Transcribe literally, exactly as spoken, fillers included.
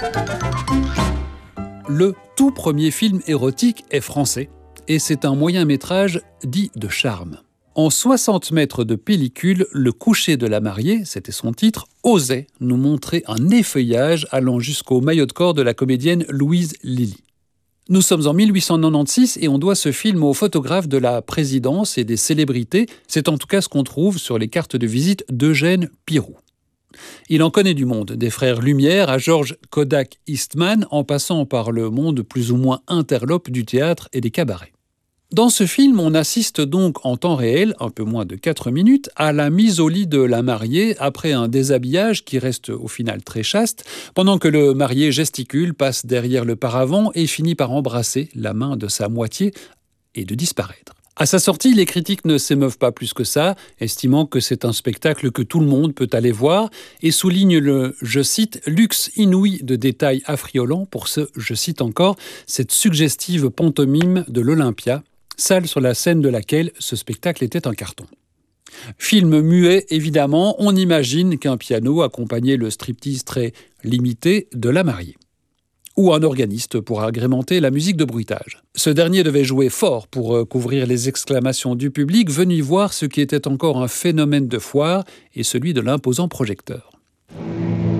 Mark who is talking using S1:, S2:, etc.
S1: Le tout premier film érotique est français et c'est un moyen-métrage dit de charme. En soixante mètres de pellicule, Le coucher de la mariée, c'était son titre, osait nous montrer un effeuillage allant jusqu'au maillot de corps de la comédienne Louise Lily. Nous sommes en mille huit cent quatre-vingt-seize et on doit ce film au photographe de la présidence et des célébrités. C'est en tout cas ce qu'on trouve sur les cartes de visite d'Eugène Pirou. Il en connaît du monde, des frères Lumière à George Kodak Eastman, en passant par le monde plus ou moins interlope du théâtre et des cabarets. Dans ce film, on assiste donc en temps réel, un peu moins de quatre minutes, à la mise au lit de la mariée après un déshabillage qui reste au final très chaste, pendant que le marié gesticule, passe derrière le paravent et finit par embrasser la main de sa moitié et de disparaître. À sa sortie, les critiques ne s'émeuvent pas plus que ça, estimant que c'est un spectacle que tout le monde peut aller voir et soulignent le, je cite, « luxe inouï de détails affriolants » pour ce, je cite encore, cette suggestive pantomime de l'Olympia, salle sur la scène de laquelle ce spectacle était un carton. Film muet, évidemment, on imagine qu'un piano accompagnait le striptease très limité de la mariée. Ou un organiste pour agrémenter la musique de bruitage. Ce dernier devait jouer fort pour couvrir les exclamations du public venu voir ce qui était encore un phénomène de foire et celui de l'imposant projecteur.